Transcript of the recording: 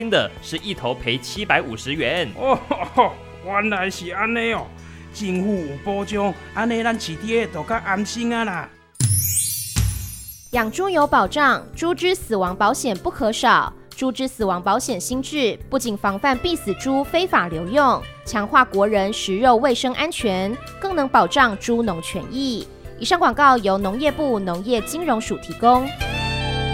的是一头赔750元。 原来是安尼哦，政府有保障，安尼咱饲猪的就较安心啊啦。 养猪有保障，猪只死亡保险不可少。猪只死亡保险新制不仅防范必死猪非法流用，强化国人食肉卫生安全，更能保障猪农权益。以上广告由农业部农业金融署提供。